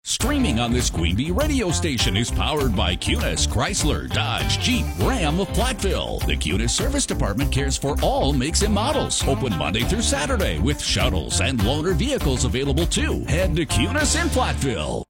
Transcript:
Streaming on this Queen Bee radio station is powered by Cunis, Chrysler, Dodge, Jeep, Ram of Platteville. The Cunis Service Department cares for all makes and models. Open Monday through Saturday with shuttles and loaner vehicles available too. Head to Cunis in Platteville.